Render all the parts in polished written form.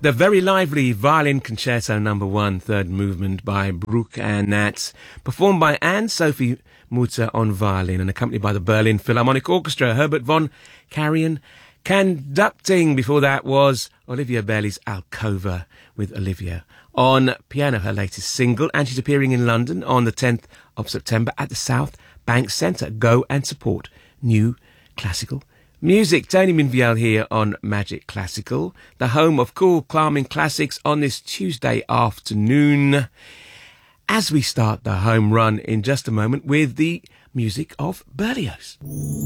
The very lively Violin Concerto No. 1, third movement by Bruch and Nats, performed by Anne-Sophie Mutter on violin and accompanied by the Berlin Philharmonic Orchestra, Herbert von Karajan conducting. Before that was Olivia Bailey's Alcova with Olivia on piano, her latest single, and she's appearing in London on the 10th of September at the South Bank Centre. Go and support new classical music. Tony Minviel here on Magic Classical, the home of cool, calming classics on this Tuesday afternoon, as we start the home run in just a moment with the music of Berlioz.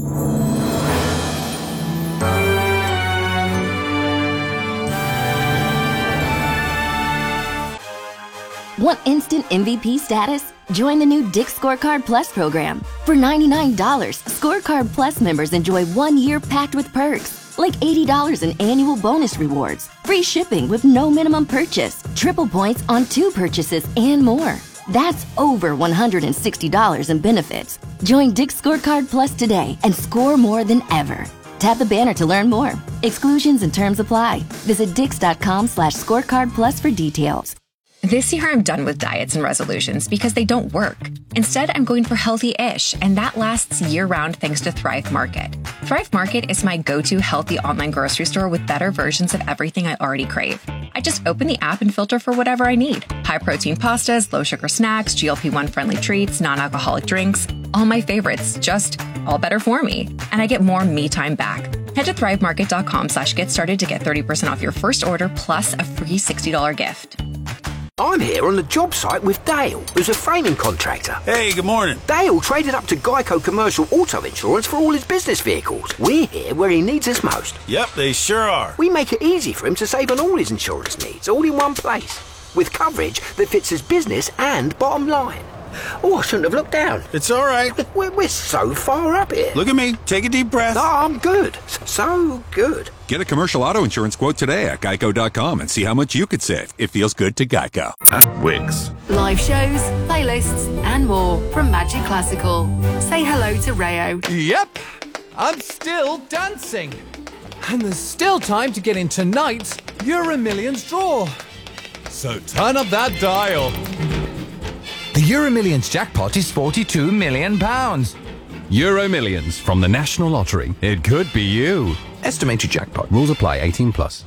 Want instant MVP status? Join the new Dick's Scorecard Plus program. For $99, Scorecard Plus members enjoy 1 year packed with perks, like $80 in annual bonus rewards, free shipping with no minimum purchase, triple points on 2 purchases, and more. That's over $160 in benefits. Join Dick's Scorecard Plus today and score more than ever. Tap the banner to learn more. Exclusions and terms apply. Visit dix.com/scorecard plus for details. This year, I'm done with diets and resolutions because they don't work. Instead, I'm going for healthy-ish, and that lasts year-round thanks to Thrive Market. Thrive Market is my go-to healthy online grocery store with better versions of everything I already crave. I just open the app and filter for whatever I need. High-protein pastas, low-sugar snacks, GLP-1 friendly treats, non-alcoholic drinks. All my favorites, just all better for me. And I get more me time back. Head to thrivemarket.com/get started to get 30% off your first order plus a free $60 gift. I'm here on the job site with Dale, who's a framing contractor. Hey, good morning. Dale traded up to Geico Commercial Auto Insurance for all his business vehicles. We're here where he needs us most. Yep, they sure are. We make it easy for him to save on all his insurance needs, all in one place, with coverage that fits his business and bottom line. Oh, I shouldn't have looked down. It's all right. We're so far up here. Look at me. Take a deep breath. No, I'm good. So good. Get a commercial auto insurance quote today at geico.com and see how much you could save. It feels good to Geico. At Wickes. Live shows, playlists, and more from Magic Classical. Say hello to Rayo. Yep, I'm still dancing. And there's still time to get in tonight's EuroMillions draw. So turn up that dial. The EuroMillions jackpot is £42 million. EuroMillions from the National Lottery. It could be you. Estimated jackpot. Rules apply. 18+.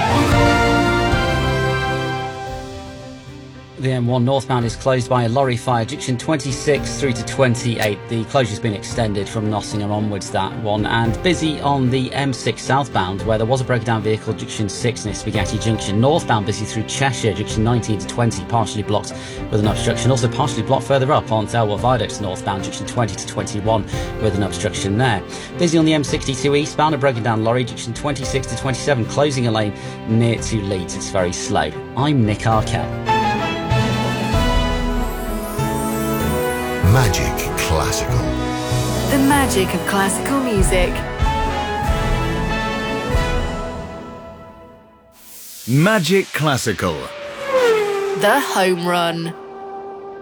The M1 northbound is closed by a lorry fire, junction 26 through to 28. The closure's been extended from Nottingham onwards, that one. And busy on the M6 southbound, where there was a broken down vehicle, junction 6 near Spaghetti Junction. Northbound busy through Cheshire, junction 19 to 20, partially blocked with an obstruction. Also partially blocked further up on Thelwell Viaduct northbound, junction 20 to 21, with an obstruction there. Busy on the M62 eastbound, a broken down lorry, junction 26 to 27, closing a lane near to Leeds. It's very slow. I'm Nick Arkell. Magic Classical. The magic of classical music. Magic Classical. The Home Run.